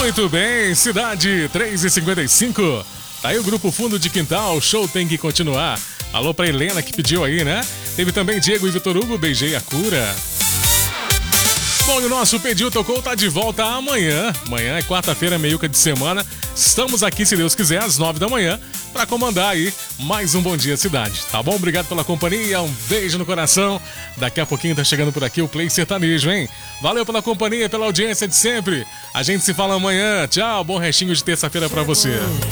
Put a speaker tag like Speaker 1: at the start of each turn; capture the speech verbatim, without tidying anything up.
Speaker 1: Muito bem, cidade três e cinquenta e cinco. Tá aí o grupo Fundo de Quintal, o show tem que continuar. Alô pra Helena que pediu aí, né? Teve também Diego e Vitor Hugo, beijei a cura. Bom, e o nosso Pediu Tocou tá de volta amanhã. Amanhã é quarta-feira, meiuca de semana. Estamos aqui, se Deus quiser, às nove da manhã, para comandar aí mais um Bom Dia Cidade. Tá bom? Obrigado pela companhia, um beijo no coração. Daqui a pouquinho tá chegando por aqui o Play Sertanejo, hein? Valeu pela companhia, pela audiência de sempre. A gente se fala amanhã. Tchau, bom restinho de terça-feira para você.